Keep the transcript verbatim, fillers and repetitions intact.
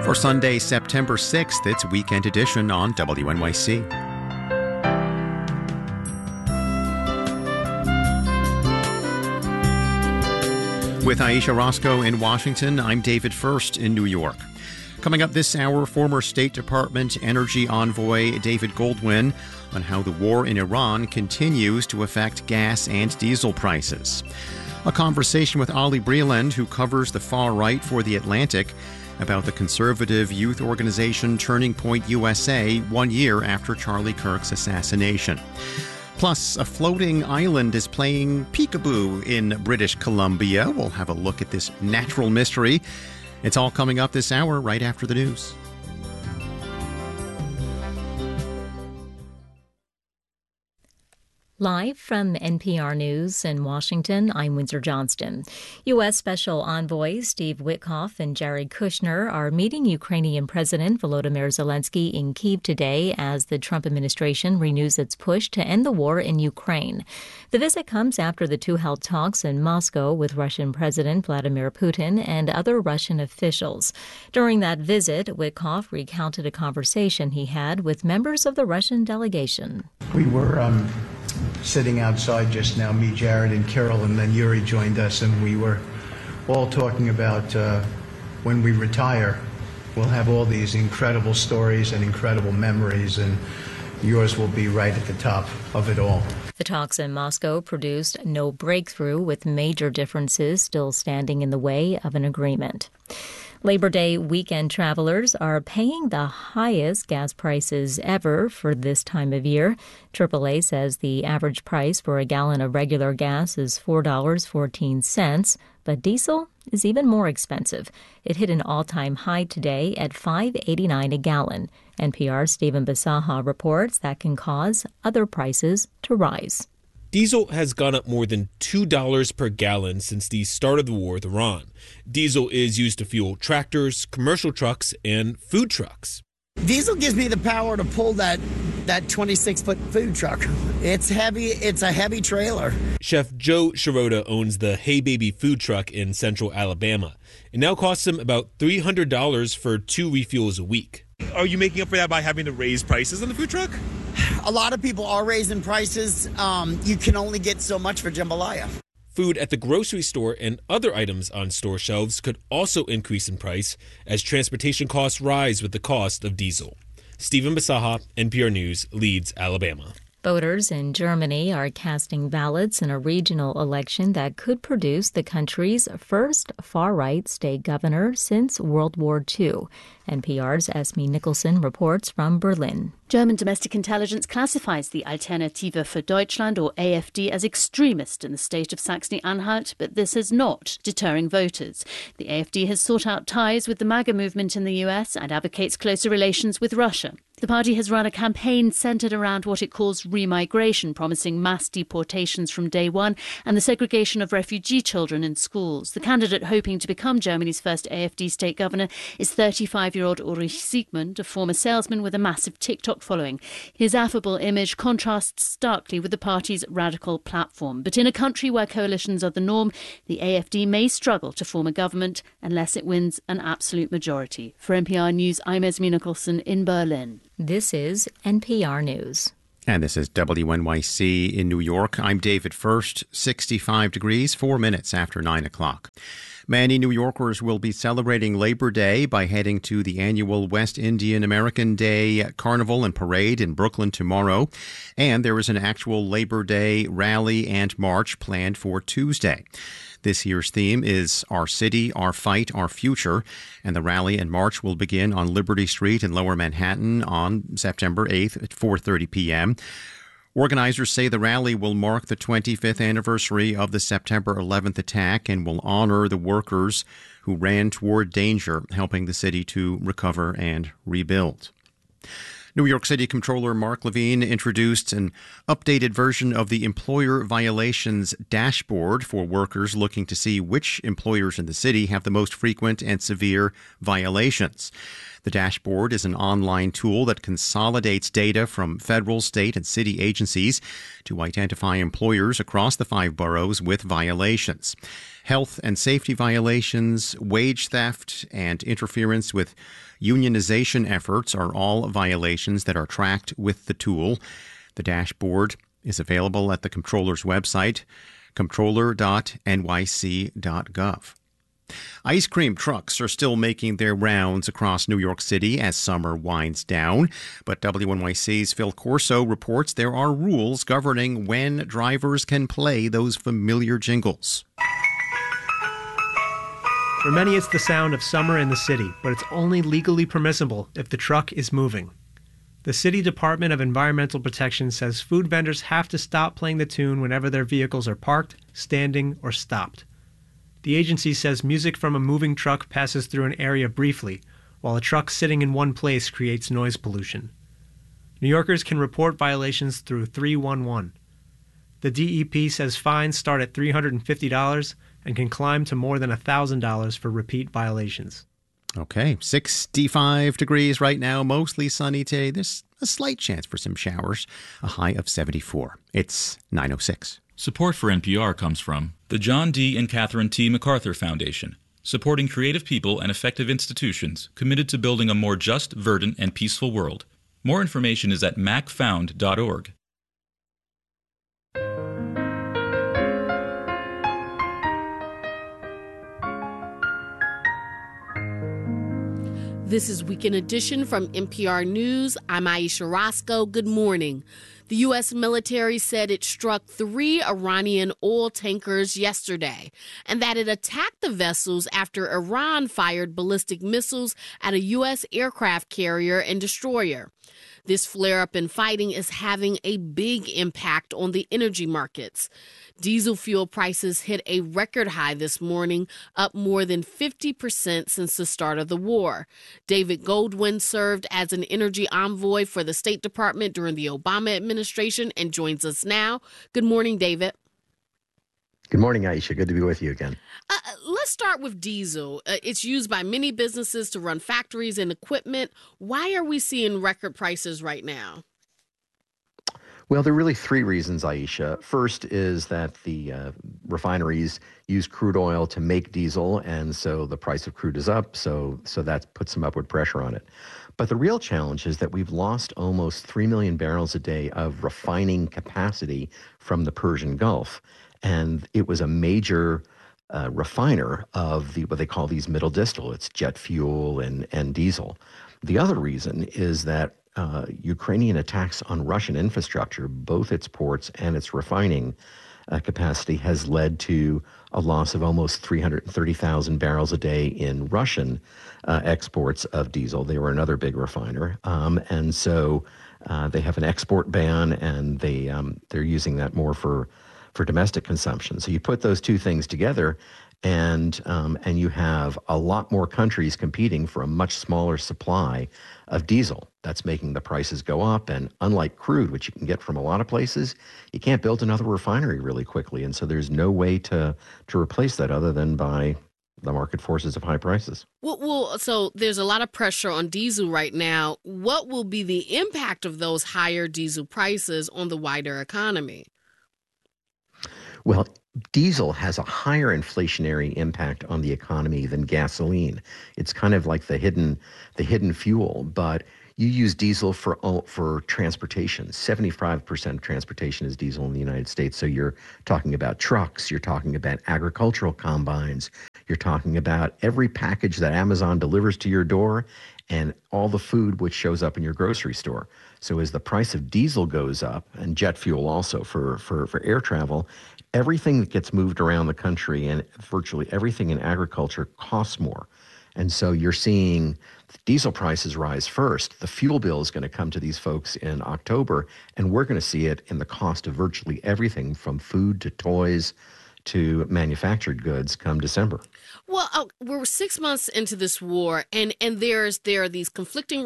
For Sunday, September sixth, it's Weekend Edition on W N Y C. With Aisha Roscoe in Washington, I'm David First in New York. Coming up this hour, former State Department Energy Envoy David Goldwyn on how the war in Iran continues to affect gas and diesel prices. A conversation with Ollie Breland, who covers the far right for The Atlantic, about the conservative youth organization Turning Point U S A one year after Charlie Kirk's assassination. Plus, a floating island is playing peekaboo in British Columbia. We'll have a look at this natural mystery. It's all coming up this hour right after the news. Live from N P R News in Washington, I'm Windsor Johnston. U S. Special Envoy Steve Witkoff and Jared Kushner are meeting Ukrainian President Volodymyr Zelensky in Kyiv today as the Trump administration renews its push to end the war in Ukraine. The visit comes after the two held talks in Moscow with Russian President Vladimir Putin and other Russian officials. During that visit, Witkoff recounted a conversation he had with members of the Russian delegation. We were um, sitting outside just now, me, Jared, and Carol, and then Yuri joined us, and we were all talking about uh, when we retire, we'll have all these incredible stories and incredible memories, and yours will be right at the top of it all. The talks in Moscow produced no breakthrough, with major differences still standing in the way of an agreement. Labor Day weekend travelers are paying the highest gas prices ever for this time of year. triple A says the average price for a gallon of regular gas is four dollars and fourteen cents, but diesel is even more expensive. It hit an all-time high today at five dollars and eighty-nine cents a gallon. N P R's Stephen Bisaha reports that can cause other prices to rise. Diesel has gone up more than two dollars per gallon since the start of the war with Iran. Diesel is used to fuel tractors, commercial trucks, and food trucks. Diesel gives me the power to pull that that twenty-six foot food truck. It's heavy. It's a heavy trailer. Chef Joe Shirota owns the Hey Baby food truck in central Alabama. It now costs him about three hundred dollars for two refuels a week. Are you making up for that by having to raise prices on the food truck? A lot of people are raising prices. Um, you can only get so much for jambalaya. Food at the grocery store and other items on store shelves could also increase in price as transportation costs rise with the cost of diesel. Stephen Bisaha, N P R News, Leeds, Alabama. Voters in Germany are casting ballots in a regional election that could produce the country's first far-right state governor since World War Two. N P R's Esme Nicholson reports from Berlin. German domestic intelligence classifies the Alternative für Deutschland, or A F D, as extremist in the state of Saxony-Anhalt, but this is not deterring voters. The A F D has sought out ties with the MAGA movement in the U S and advocates closer relations with Russia. The party has run a campaign centred around what it calls remigration, promising mass deportations from day one and the segregation of refugee children in schools. The candidate hoping to become Germany's first A F D state governor is thirty-five-year-old Ulrich Siegmund, a former salesman with a massive TikTok following. His affable image contrasts starkly with the party's radical platform. But in a country where coalitions are the norm, the A F D may struggle to form a government unless it wins an absolute majority. For N P R News, I'm Esme Nicholson in Berlin. This is N P R News. And this is W N Y C in New York. I'm David First, sixty-five degrees, four minutes after nine o'clock. Many New Yorkers will be celebrating Labor Day by heading to the annual West Indian American Day Carnival and Parade in Brooklyn tomorrow. And there is an actual Labor Day rally and march planned for Tuesday. This year's theme is Our City, Our Fight, Our Future, and the rally and march will begin on Liberty Street in Lower Manhattan on September eighth at four thirty p.m. Organizers say the rally will mark the twenty-fifth anniversary of the September eleventh attack and will honor the workers who ran toward danger, helping the city to recover and rebuild. New York City Comptroller Mark Levine introduced an updated version of the Employer Violations Dashboard for workers looking to see which employers in the city have the most frequent and severe violations. The dashboard is an online tool that consolidates data from federal, state, and city agencies to identify employers across the five boroughs with violations. Health and safety violations, wage theft, and interference with unionization efforts are all violations that are tracked with the tool. The dashboard is available at the Comptroller's website, comptroller dot n y c dot gov. Ice cream trucks are still making their rounds across New York City as summer winds down. But W N Y C's Phil Corso reports there are rules governing when drivers can play those familiar jingles. For many, it's the sound of summer in the city, but it's only legally permissible if the truck is moving. The City Department of Environmental Protection says food vendors have to stop playing the tune whenever their vehicles are parked, standing, or stopped. The agency says music from a moving truck passes through an area briefly, while a truck sitting in one place creates noise pollution. New Yorkers can report violations through three one one. The D E P says fines start at three hundred fifty dollars and can climb to more than one thousand dollars for repeat violations. Okay, sixty-five degrees right now, mostly sunny today. There's a slight chance for some showers, a high of seventy-four. It's nine oh six. Support for N P R comes from the John D. and Catherine T. MacArthur Foundation, supporting creative people and effective institutions committed to building a more just, verdant, and peaceful world. More information is at mac found dot org. This is Weekend Edition from N P R News. I'm Aisha Roscoe. Good morning. The U S military said it struck three Iranian oil tankers yesterday and that it attacked the vessels after Iran fired ballistic missiles at a U S aircraft carrier and destroyer. This flare-up in fighting is having a big impact on the energy markets. Diesel fuel prices hit a record high this morning, up more than fifty percent since the start of the war. David Goldwyn served as an energy envoy for the State Department during the Obama administration and joins us now. Good morning, David. Good morning, Aisha. Good to be with you again. Uh, let's start with diesel. Uh, it's used by many businesses to run factories and equipment. Why are we seeing record prices right now? Well, there are really three reasons, Aisha. First is that the uh, refineries use crude oil to make diesel, and so the price of crude is up, so so that puts some upward pressure on it. But the real challenge is that we've lost almost three million barrels a day of refining capacity from the Persian Gulf, and it was a major uh, refiner of the what they call these middle distillates, jet fuel and, and diesel. The other reason is that Uh, Ukrainian attacks on Russian infrastructure, both its ports and its refining uh, capacity, has led to a loss of almost three hundred thirty thousand barrels a day in Russian uh, exports of diesel. They were another big refiner. Um, and so uh, they have an export ban, and they, um, they're using that more for, for domestic consumption. So you put those two things together, and um, and you have a lot more countries competing for a much smaller supply of diesel. That's making the prices go up. And unlike crude, which you can get from a lot of places, you can't build another refinery really quickly. And so there's no way to to replace that other than by the market forces of high prices. Well, well, so there's a lot of pressure on diesel right now. What will be the impact of those higher diesel prices on the wider economy? Well, diesel has a higher inflationary impact on the economy than gasoline. It's kind of like the hidden the hidden fuel, but you use diesel for for transportation. seventy-five percent of transportation is diesel in the United States. So you're talking about trucks, you're talking about agricultural combines, you're talking about every package that Amazon delivers to your door and all the food which shows up in your grocery store. So as the price of diesel goes up, and jet fuel also for, for, for air travel, everything that gets moved around the country and virtually everything in agriculture costs more. And so you're seeing diesel prices rise first. The fuel bill is going to come to these folks in October, and we're going to see it in the cost of virtually everything from food to toys to manufactured goods come December. Well, uh, we're six months into this war, and, and there's there are these conflicting